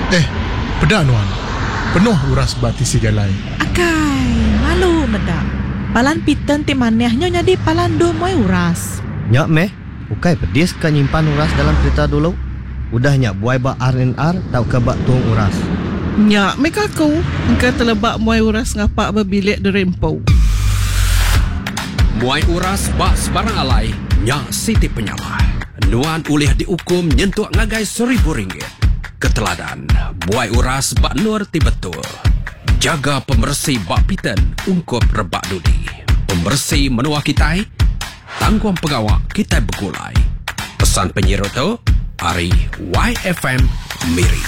Pedak nuan. Penuh uras bati si galai. Akai, malu medak. Palan piten ti manehnya jadi palan do moy uras. Nyak meh, ukai pedis ka nyimpan uras dalam cerita dulu. Udah nyak buai bak R&R tau ke bak tuang uras. Nyak mereka aku engkau terlebak muai uras ngapak berbilik di rempau. Muai uras bak sebarang alai, nyak Siti Penyalah. Nuan ulih dihukum nyentuh ngagai RM1,000. Keteladan, buai uras bak nur ti betul. Jaga pembersih bak piten ungkup rebak dudi. Pembersih menua kitai, tangguang pegawak kita bergulai. Pesan penyiru tu, Ari YFM Miri.